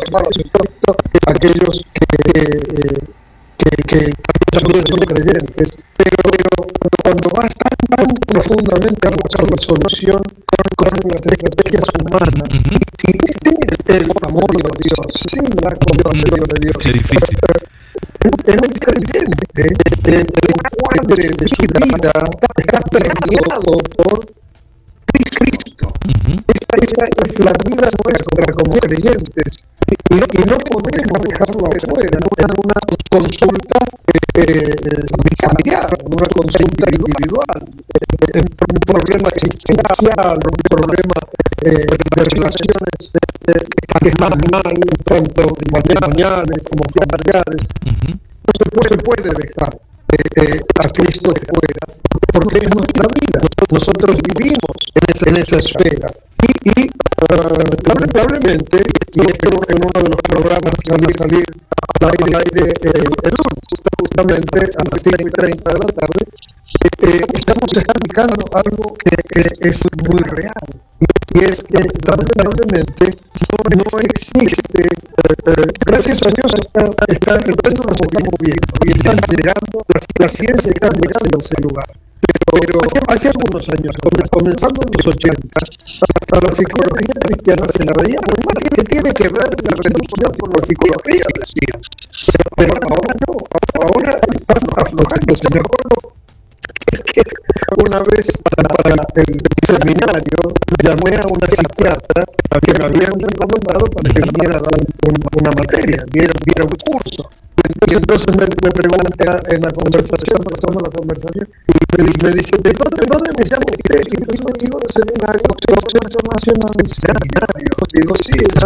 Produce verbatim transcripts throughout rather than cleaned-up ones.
aquellos que, eh, que, que también son creyentes, pero, pero cuando vas tan, tan profundamente a buscar la solución con, con las estrategias humanas, uh-huh. y sin el amor de Dios, sin la compasión de Dios, qué difícil. El creyente, el encuadre de su vida está permeado por Cristo. Uh-huh. Esa es la vida nuestra como creyentes. Y no, y no podemos dejarlo afuera en una consulta eh, familiar, en una consulta individual, en un problema existencial, un problema eh, de relaciones eh, que están mal, tanto matrimoniales como familiares. Uh-huh. No se puede, se puede dejar eh, eh, a Cristo fuera, porque es nuestra vida. Nosotros vivimos en esa, en esa esfera. Y, y uh, lamentablemente, y esto en uno de los programas que van a salir al aire, aire eh, el lunes, justamente a las cinco y treinta de la tarde, eh, estamos explicando algo que, que es, es muy real. Y es que lamentablemente no, no existe, eh, eh, gracias a Dios está, está, el mundo nos está moviendo y están llegando, la, la ciencia está llegando a ese lugar. Pero, pero hace, hace algunos años, comenzando en los ochenta, hasta la psicología cristiana se la veía muy mal. ¿Qué tiene que ver la religión con la psicología? Decía. Pero, pero ahora no, ahora están aflojando. Se me acuerdo que una vez para, para el seminario llamé a una psiquiatra que me habían recomendado para que viniera a dar un, una materia, diera, diera un curso. Y entonces me, me pregunta en la conversación, pasamos la conversación, y me, me dice, ¿de dónde, dónde me llamo usted? Y yo digo, el seminario, internacional, seminario. Digo, sí, es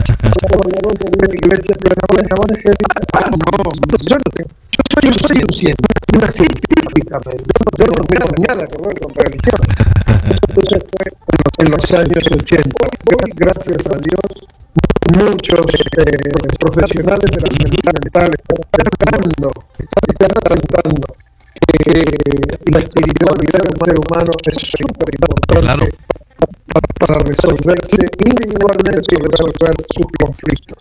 la iglesia evangélica. Ah, no, yo no tengo. Yo soy un científico, una científica, yo no tengo nada que ver con religión. Entonces fue en los años ochenta. Gracias a Dios, muchos eh, profesionales de la salud mental están tratando, están tratando que la espiritualidad del ser humano es súper importante. Claro. Para resolverse individualmente y resolver sus conflictos.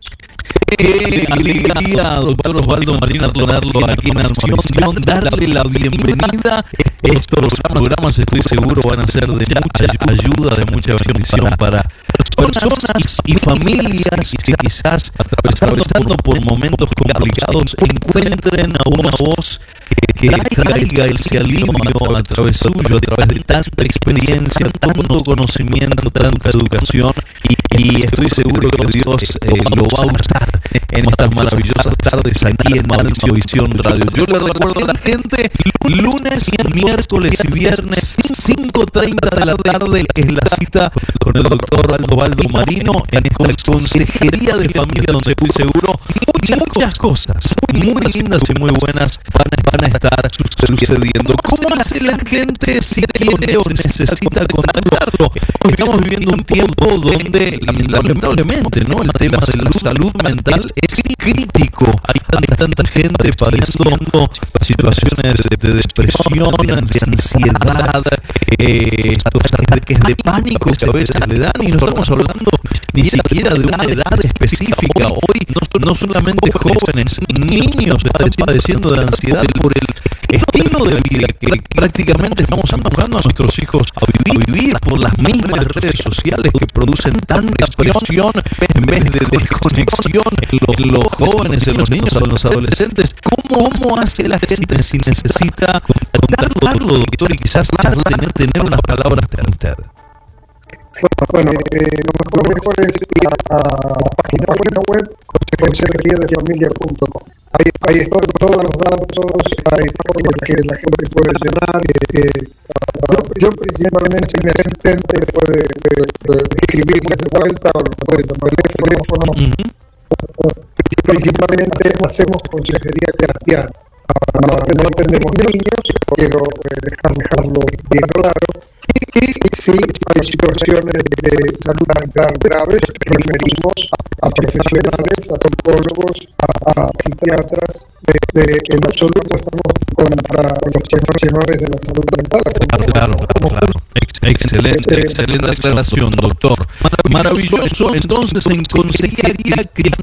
Qué alegría, doctor Osvaldo Marino, tenerlo aquí en Armavisión, darle la bienvenida. Estos programas, estoy seguro, van a ser de mucha ayuda, de mucha bendición para personas y familias que quizás atravesando por momentos complicados encuentren a una voz que traiga ese alivio a través suyo, a través de tanta experiencia, tanto conocimiento, tanta educación, y, y estoy seguro que Dios eh, lo va a usar en estas maravillosas tardes aquí en Maravisión Radio. Yo le recuerdo a la gente, lunes, miércoles y viernes, cinco treinta de la tarde es la cita con el doctor Osvaldo Marino en esta consejería de familia, donde estoy seguro muchas cosas muy lindas y muy buenas van, van a estar sucediendo. ¿Cómo hace la gente si quiere o necesita contarlo? Estamos viviendo un tiempo donde lamentablemente, ¿no?, el tema de la salud mental es crítico. Hay tanta, tanta gente padeciendo situaciones de, de depresión, de ansiedad, eh, ataques de pánico que a veces le dan, y no estamos hablando ni siquiera de una edad específica. Hoy no, no solamente jóvenes, niños están padeciendo de ansiedad por el estilo de vida que prácticamente estamos empujando a nuestros hijos a vivir, a vivir por las mismas redes sociales que producen tanta presión en vez de desconexión en los jóvenes, en los niños, en los adolescentes. ¿Cómo, cómo hace la gente si necesita contarlo, doctor, y quizás tener, tener unas palabras de usted? Bueno, eh, lo mejor es ir a la página, página web consejería de familia punto com. Ahí, ahí están todos los datos, hay formas que la gente puede llenar. Eh, eh, yo, yo principalmente mi asistente puede eh, escribirme de vuelta o lo puede llamar el teléfono. Uh-huh. Principalmente hacemos consejería cristiana. No, no atendemos niños, quiero eh, dejar, dejarlo bien claro. Y, y, y sí, hay situaciones de salud mental graves, referimos a, a profesionales, a psicólogos, a, a psiquiatras. De, de, en absoluto estamos contra los profesionales de la salud mental. Claro, claro, claro, claro. Ex, excelente, excelente aclaración, doctor. Maravilloso. Entonces, en consejería